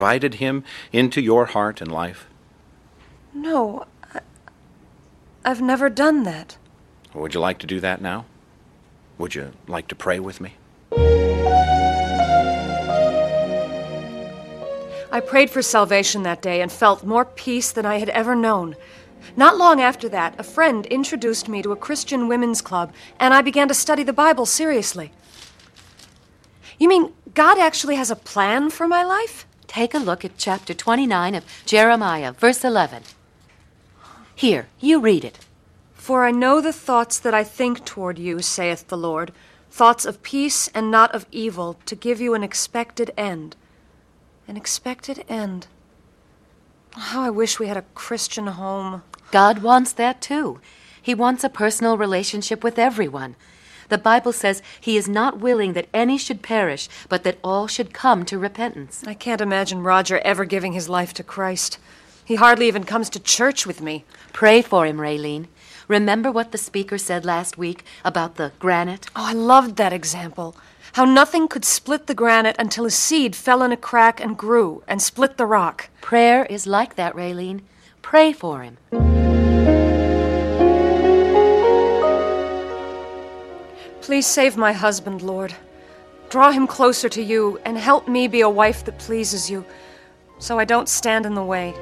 invited him into your heart and life? No, I've never done that. Would you like to do that now? Would you like to pray with me? I prayed for salvation that day and felt more peace than I had ever known. Not long after that, a friend introduced me to a Christian women's club, and I began to study the Bible seriously. You mean God actually has a plan for my life? Take a look at chapter 29 of Jeremiah, verse 11. Here, you read it. For I know the thoughts that I think toward you, saith the Lord, thoughts of peace and not of evil, to give you an expected end. An expected end. How I wish we had a Christian home. God wants that too. He wants a personal relationship with everyone. The Bible says he is not willing that any should perish, but that all should come to repentance. I can't imagine Roger ever giving his life to Christ. He hardly even comes to church with me. Pray for him, Raylene. Remember what the speaker said last week about the granite? Oh, I loved that example. How nothing could split the granite until a seed fell in a crack and grew and split the rock. Prayer is like that, Raylene. Pray for him. Please save my husband, Lord. Draw him closer to you and help me be a wife that pleases you, so I don't stand in the way.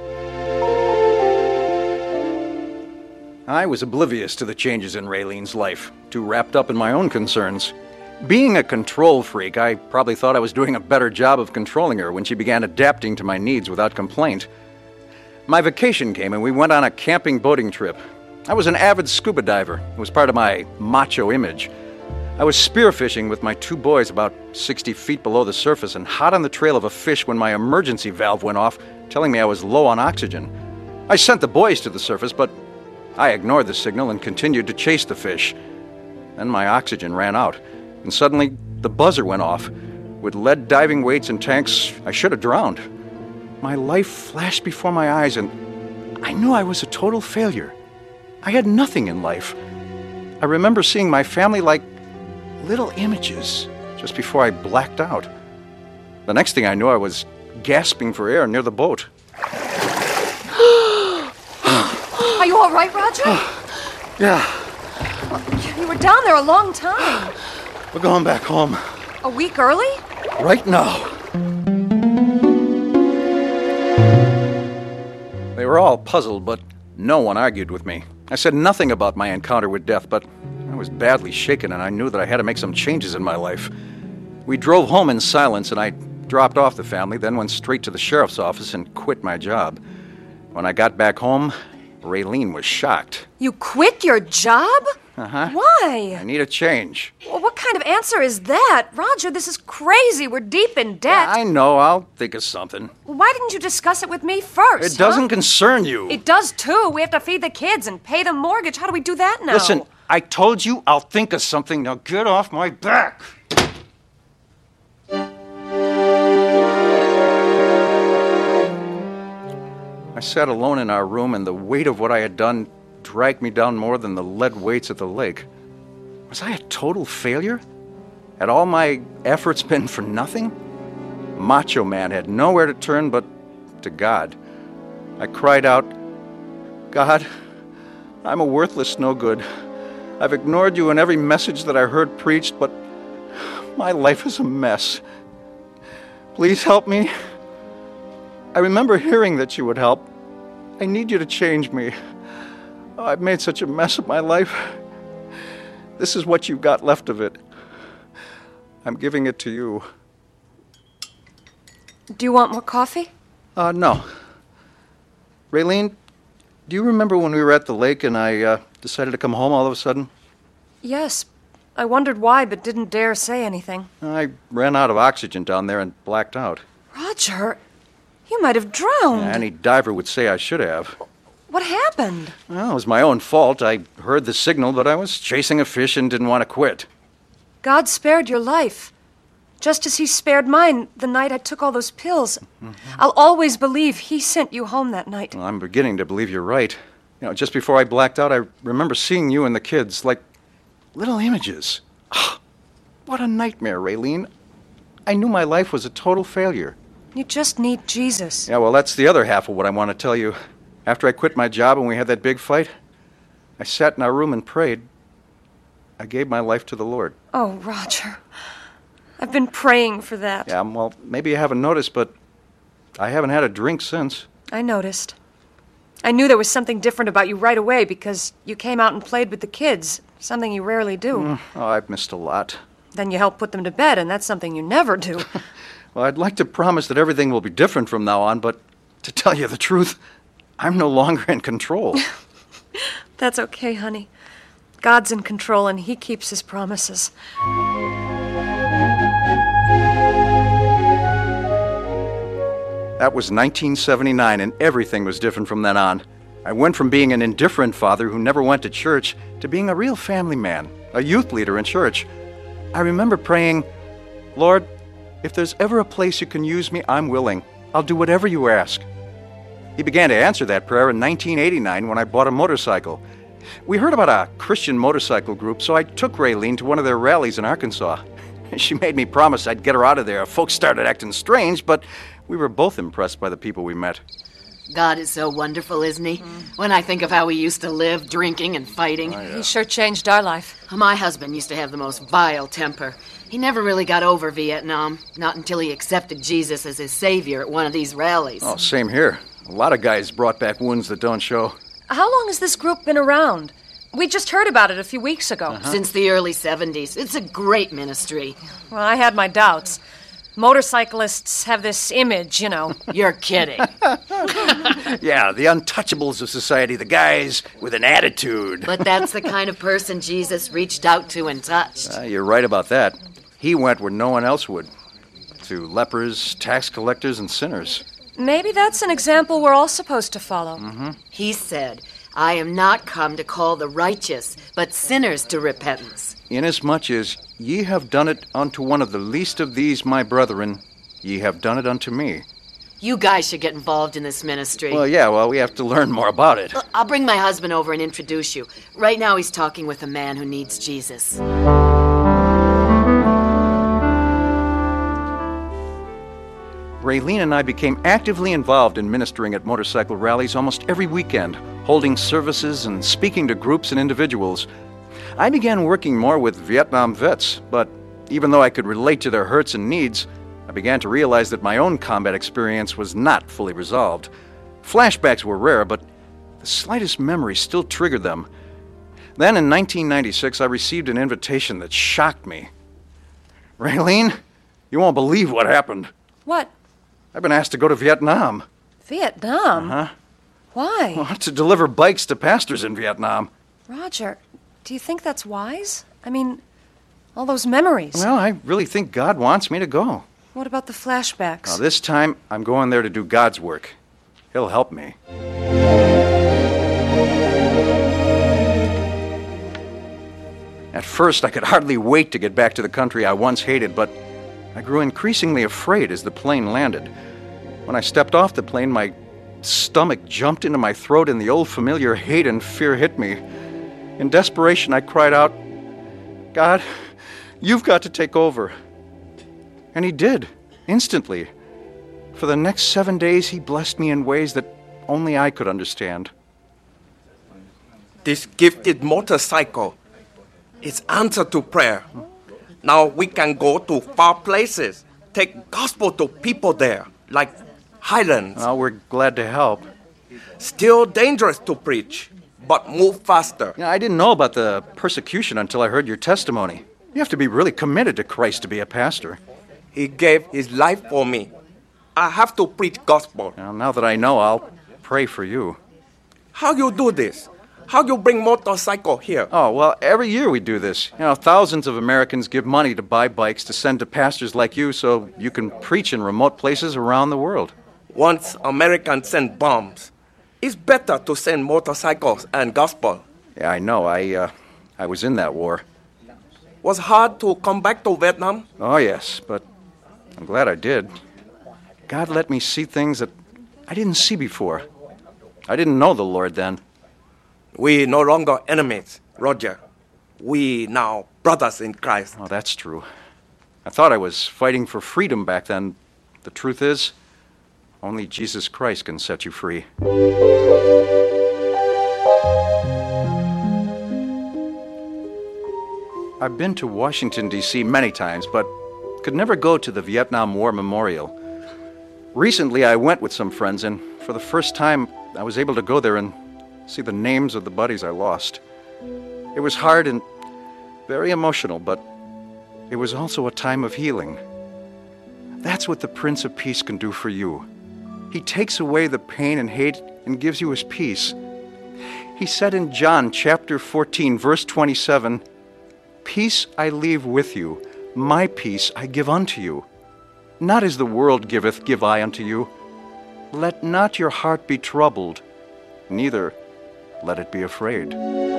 I was oblivious to the changes in Raylene's life, too wrapped up in my own concerns. Being a control freak, I probably thought I was doing a better job of controlling her when she began adapting to my needs without complaint. My vacation came and we went on a camping boating trip. I was an avid scuba diver. It was part of my macho image. I was spearfishing with my two boys about 60 feet below the surface and hot on the trail of a fish when my emergency valve went off, telling me I was low on oxygen. I sent the boys to the surface, but I ignored the signal and continued to chase the fish. Then my oxygen ran out, and suddenly the buzzer went off. With lead diving weights and tanks, I should have drowned. My life flashed before my eyes, and I knew I was a total failure. I had nothing in life. I remember seeing my family like little images just before I blacked out. The next thing I knew, I was gasping for air near the boat. Are you all right, Roger? Yeah, You were down there a long time. we're going back home. A week early? Right now. They were all puzzled, but no one argued with me. I said nothing about my encounter with death, but I was badly shaken and I knew that I had to make some changes in my life. We drove home in silence and I dropped off the family, then went straight to the sheriff's office and quit my job. When I got back home, Raylene was shocked. You quit your job? Uh-huh. Why? I need a change. Well, what kind of answer is that? Roger, this is crazy. We're deep in debt. I know, I'll think of something. Well, why didn't you discuss it with me first? It doesn't concern you. It does, too. We have to feed the kids and pay the mortgage. How do we do that now? Listen, I told you I'll think of something. Now get off my back. I sat alone in our room, and the weight of what I had done dragged me down more than the lead weights at the lake. Was I a total failure? Had all my efforts been for nothing? Macho Man had nowhere to turn but to God. I cried out, God, I'm a worthless no-good. I've ignored you in every message that I heard preached, but my life is a mess. Please help me. I remember hearing that you would help. I need you to change me. Oh, I've made such a mess of my life. This is what you've got left of it. I'm giving it to you. Do you want more coffee? No. Raylene, do you remember when we were at the lake and I decided to come home all of a sudden? Yes. I wondered why, but didn't dare say anything. I ran out of oxygen down there and blacked out. Roger, you might have drowned. Any diver would say I should have. What happened? Well, it was my own fault. I heard the signal, but I was chasing a fish and didn't want to quit. God spared your life, just as he spared mine the night I took all those pills. Mm-hmm. I'll always believe he sent you home that night. Well, I'm beginning to believe you're right. You know, just before I blacked out, I remember seeing you and the kids, like little images. Oh, what a nightmare, Raylene. I knew my life was a total failure. You just need Jesus. Yeah, well, that's the other half of what I want to tell you. After I quit my job and we had that big fight, I sat in our room and prayed. I gave my life to the Lord. Oh, Roger. I've been praying for that. Yeah, well, maybe you haven't noticed, but I haven't had a drink since. I noticed. I knew there was something different about you right away because you came out and played with the kids, something you rarely do. Oh, I've missed a lot. Then you help put them to bed, and that's something you never do. Well, I'd like to promise that everything will be different from now on, but to tell you the truth, I'm no longer in control. That's okay, honey. God's in control, and He keeps His promises. That was 1979, and everything was different from then on. I went from being an indifferent father who never went to church to being a real family man, a youth leader in church. I remember praying, Lord, if there's ever a place you can use me, I'm willing. I'll do whatever you ask. He began to answer that prayer in 1989 when I bought a motorcycle. We heard about a Christian motorcycle group, so I took Raylene to one of their rallies in Arkansas. She made me promise I'd get her out of there if folks started acting strange, but we were both impressed by the people we met. God is so wonderful, isn't he? When I think of how we used to live, drinking and fighting. He sure changed our life. My husband used to have the most vile temper. He never really got over Vietnam, not until he accepted Jesus as his savior at one of these rallies. Oh, same here. A lot of guys brought back wounds that don't show. How long has this group been around? We just heard about it a few weeks ago. Since the early 70s. It's a great ministry. Well, I had my doubts. Motorcyclists have this image, you know. You're kidding. Yeah, the untouchables of society, the guys with an attitude. But that's the kind of person Jesus reached out to and touched. You're right about that. He went where no one else would. To lepers, tax collectors, and sinners. Maybe that's an example we're all supposed to follow. He said, I am not come to call the righteous, but sinners to repentance. Inasmuch as ye have done it unto one of the least of these my brethren, ye have done it unto me. You guys should get involved in this ministry. Well, we have to learn more about it. I'll bring my husband over and introduce you. Right now he's talking with a man who needs Jesus. Raylene and I became actively involved in ministering at motorcycle rallies almost every weekend, holding services and speaking to groups and individuals. I began working more with Vietnam vets, but even though I could relate to their hurts and needs, I began to realize that my own combat experience was not fully resolved. Flashbacks were rare, but the slightest memory still triggered them. Then in 1996, I received an invitation that shocked me. Raylene, you won't believe what happened. What? I've been asked to go to Vietnam. Vietnam? Uh-huh. Why? Well, to deliver bikes to pastors in Vietnam. Roger, do you think that's wise? I mean, all those memories. Well, I really think God wants me to go. What about the flashbacks? Now, this time, I'm going there to do God's work. He'll help me. At first, I could hardly wait to get back to the country I once hated, but I grew increasingly afraid as the plane landed. When I stepped off the plane, my stomach jumped into my throat and the old familiar hate and fear hit me. In desperation, I cried out, God, you've got to take over. And he did, instantly. For the next 7 days, he blessed me in ways that only I could understand. This gifted motorcycle is answer to prayer. Now we can go to far places, take gospel to people there, like Highlands. Well, we're glad to help. Still dangerous to preach, but move faster. I didn't know about the persecution until I heard your testimony. You have to be really committed to Christ to be a pastor. He gave his life for me. I have to preach gospel. Well, now that I know, I'll pray for you. How you do this? How you bring motorcycle here? Oh, well, every year we do this. Thousands of Americans give money to buy bikes to send to pastors like you so you can preach in remote places around the world. Once Americans send bombs, it's better to send motorcycles and gospel. Yeah, I know. I was in that war. Was hard to come back to Vietnam? Oh, yes, but I'm glad I did. God let me see things that I didn't see before. I didn't know the Lord then. We no longer enemies, Roger. We now brothers in Christ. Oh, that's true. I thought I was fighting for freedom back then. The truth is, Only Jesus Christ can set you free. I've been to Washington, D.C. many times, but could never go to the Vietnam War Memorial. Recently, I went with some friends, and for the first time, I was able to go there and see the names of the buddies I lost. It was hard and very emotional, but it was also a time of healing. That's what the Prince of Peace can do for you. He takes away the pain and hate and gives you his peace. He said in John chapter 14, verse 27, "Peace I leave with you, my peace I give unto you. Not as the world giveth, give I unto you. Let not your heart be troubled, neither let it be afraid."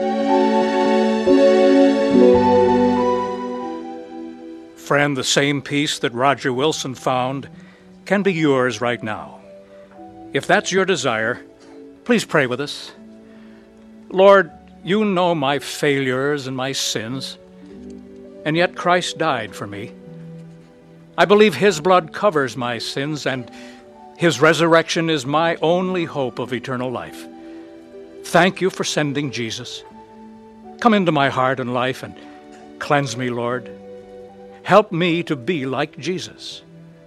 Friend, the same peace that Roger Wilson found can be yours right now. If that's your desire, please pray with us. Lord, you know my failures and my sins, and yet Christ died for me. I believe his blood covers my sins, and his resurrection is my only hope of eternal life. Thank you for sending Jesus. Come into my heart and life and cleanse me, Lord. Help me to be like Jesus.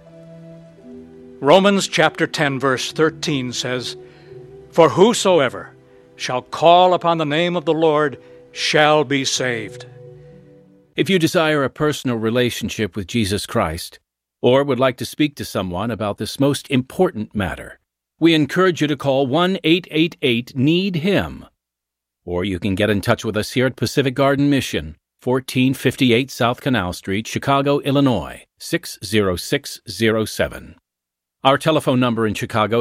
Romans chapter 10, verse 13 says, "For whosoever shall call upon the name of the Lord shall be saved." If you desire a personal relationship with Jesus Christ, or would like to speak to someone about this most important matter, we encourage you to call 1-888-NEED-HIM. Or you can get in touch with us here at Pacific Garden Mission, 1458 South Canal Street, Chicago, Illinois, 60607. Our telephone number in Chicago,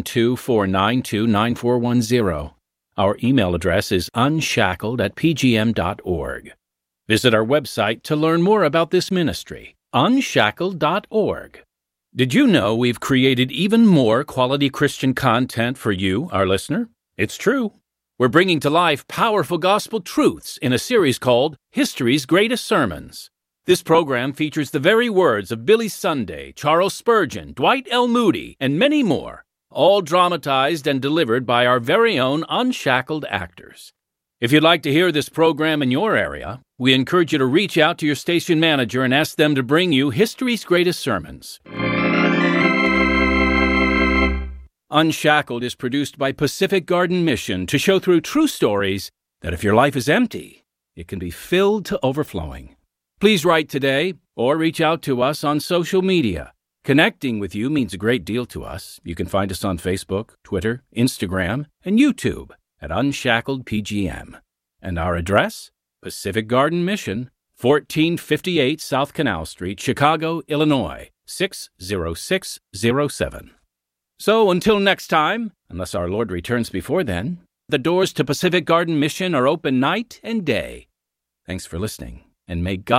312-492-9410. Our email address is unshackled@pgm.org. Visit our website to learn more about this ministry, unshackled.org. Did you know we've created even more quality Christian content for you, our listener? It's true. We're bringing to life powerful gospel truths in a series called History's Greatest Sermons. This program features the very words of Billy Sunday, Charles Spurgeon, Dwight L. Moody, and many more, all dramatized and delivered by our very own unshackled actors. If you'd like to hear this program in your area, we encourage you to reach out to your station manager and ask them to bring you History's Greatest Sermons. Unshackled is produced by Pacific Garden Mission to show through true stories that if your life is empty, it can be filled to overflowing. Please write today or reach out to us on social media. Connecting with you means a great deal to us. You can find us on Facebook, Twitter, Instagram, and YouTube at Unshackled PGM. And our address? Pacific Garden Mission, 1458 South Canal Street, Chicago, Illinois, 60607. So until next time, unless our Lord returns before then, the doors to Pacific Garden Mission are open night and day. Thanks for listening, and may God